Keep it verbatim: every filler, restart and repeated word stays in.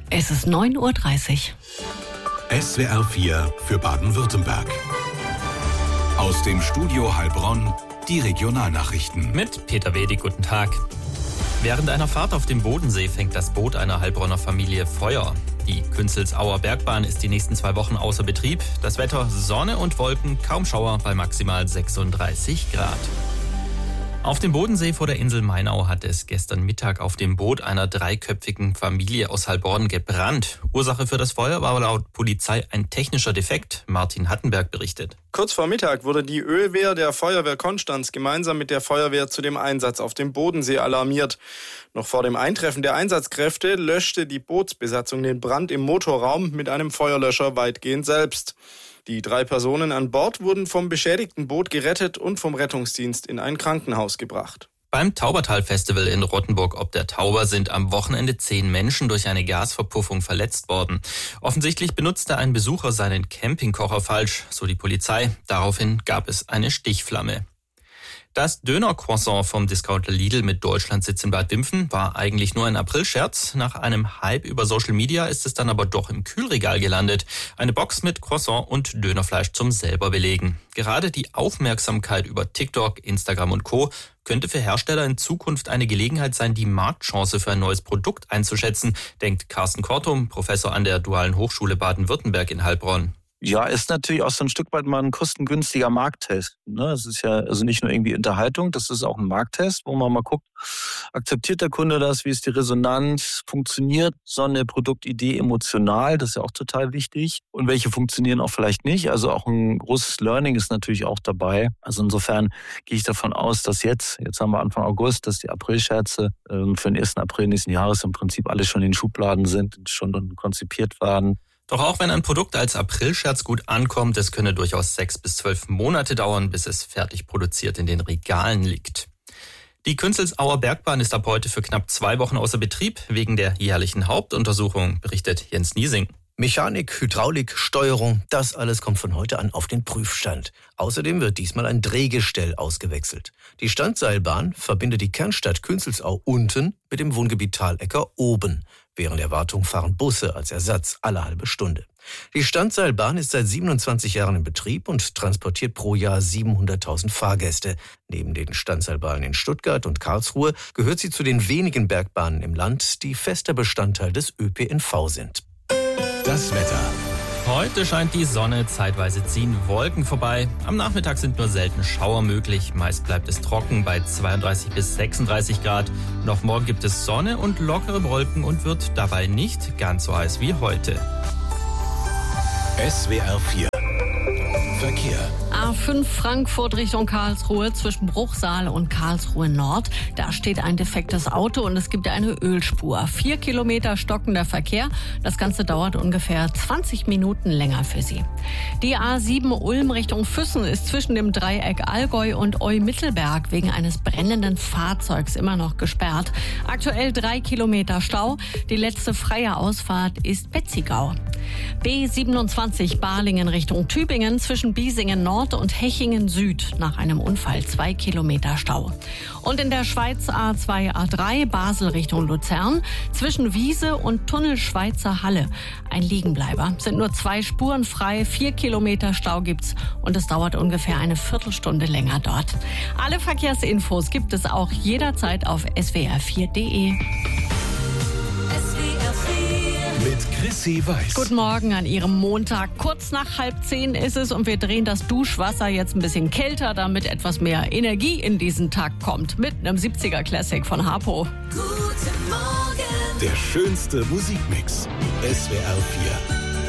Es ist neun Uhr dreißig. S W R vier für Baden-Württemberg. Aus dem Studio Heilbronn die Regionalnachrichten. Mit Peter Wedig, guten Tag. Während einer Fahrt auf dem Bodensee fängt das Boot einer Heilbronner Familie Feuer. Die Künzelsauer Bergbahn ist die nächsten zwei Wochen außer Betrieb. Das Wetter Sonne und Wolken, kaum Schauer bei maximal sechsunddreißig Grad. Auf dem Bodensee vor der Insel Mainau hat es gestern Mittag auf dem Boot einer dreiköpfigen Familie aus Heilbronn gebrannt. Ursache für das Feuer war laut Polizei ein technischer Defekt. Martin Hattenberg berichtet. Kurz vor Mittag wurde die Ölwehr der Feuerwehr Konstanz gemeinsam mit der Feuerwehr zu dem Einsatz auf dem Bodensee alarmiert. Noch vor dem Eintreffen der Einsatzkräfte löschte die Bootsbesatzung den Brand im Motorraum mit einem Feuerlöscher weitgehend selbst. Die drei Personen an Bord wurden vom beschädigten Boot gerettet und vom Rettungsdienst in ein Krankenhaus gebracht. Beim Taubertal-Festival in Rottenburg ob der Tauber sind am Wochenende zehn Menschen durch eine Gasverpuffung verletzt worden. Offensichtlich benutzte ein Besucher seinen Campingkocher falsch, so die Polizei. Daraufhin gab es eine Stichflamme. Das Döner-Croissant vom Discounter Lidl mit Deutschlandsitz in Bad Wimpfen war eigentlich nur ein Aprilscherz. Nach einem Hype über Social Media ist es dann aber doch im Kühlregal gelandet. Eine Box mit Croissant und Dönerfleisch zum selber belegen. Gerade die Aufmerksamkeit über TikTok, Instagram und Co. könnte für Hersteller in Zukunft eine Gelegenheit sein, die Marktchance für ein neues Produkt einzuschätzen, denkt Carsten Kortum, Professor an der Dualen Hochschule Baden-Württemberg in Heilbronn. Ja, ist natürlich auch so ein Stück weit mal ein kostengünstiger Markttest. Ne? Es ist ja also nicht nur irgendwie Unterhaltung, das ist auch ein Markttest, wo man mal guckt, akzeptiert der Kunde das, wie ist die Resonanz, funktioniert so eine Produktidee emotional, das ist ja auch total wichtig. Und welche funktionieren auch vielleicht nicht. Also auch ein großes Learning ist natürlich auch dabei. Also insofern gehe ich davon aus, dass jetzt, jetzt haben wir Anfang August, dass die Aprilscherze äh, für den ersten April nächsten Jahres im Prinzip alle schon in den Schubladen sind, schon konzipiert waren. Doch auch wenn ein Produkt als Aprilscherz gut ankommt, es könne durchaus sechs bis zwölf Monate dauern, bis es fertig produziert in den Regalen liegt. Die Künzelsauer Bergbahn ist ab heute für knapp zwei Wochen außer Betrieb, wegen der jährlichen Hauptuntersuchung, berichtet Jens Niesing. Mechanik, Hydraulik, Steuerung, das alles kommt von heute an auf den Prüfstand. Außerdem wird diesmal ein Drehgestell ausgewechselt. Die Standseilbahn verbindet die Kernstadt Künzelsau unten mit dem Wohngebiet Thalecker oben. Während der Wartung fahren Busse als Ersatz alle halbe Stunde. Die Standseilbahn ist seit siebenundzwanzig Jahren in Betrieb und transportiert pro Jahr siebenhunderttausend Fahrgäste. Neben den Standseilbahnen in Stuttgart und Karlsruhe gehört sie zu den wenigen Bergbahnen im Land, die fester Bestandteil des Ö P N V sind. Das Wetter. Heute scheint die Sonne, zeitweise ziehen Wolken vorbei. Am Nachmittag sind nur selten Schauer möglich. Meist bleibt es trocken bei zweiunddreißig bis sechsunddreißig Grad. Noch morgen gibt es Sonne und lockere Wolken und wird dabei nicht ganz so heiß wie heute. S W R vier Verkehr. A fünf Frankfurt Richtung Karlsruhe zwischen Bruchsal und Karlsruhe Nord. Da steht ein defektes Auto und es gibt eine Ölspur. Vier Kilometer stockender Verkehr. Das Ganze dauert ungefähr zwanzig Minuten länger für Sie. Die A sieben Ulm Richtung Füssen ist zwischen dem Dreieck Allgäu und Eu-Mittelberg wegen eines brennenden Fahrzeugs immer noch gesperrt. Aktuell drei Kilometer Stau. Die letzte freie Ausfahrt ist Betzigau. B siebenundzwanzig Balingen Richtung Tübingen zwischen Biesingen Nord und Hechingen Süd nach einem Unfall zwei Kilometer Stau. Und in der Schweiz A zwei A drei Basel Richtung Luzern zwischen Wiese und Tunnel Schweizer Halle. Ein Liegenbleiber. Sind nur zwei Spuren frei, vier Kilometer Stau gibt's und es dauert ungefähr eine Viertelstunde länger dort. Alle Verkehrsinfos gibt es auch jederzeit auf S W R vier Punkt de. Mit Chrissy Weiß. Guten Morgen an Ihrem Montag. Kurz nach halb zehn ist es und wir drehen das Duschwasser jetzt ein bisschen kälter, damit etwas mehr Energie in diesen Tag kommt. Mit einem siebziger Classic von Harpo. Guten Morgen. Der schönste Musikmix. S W R vier.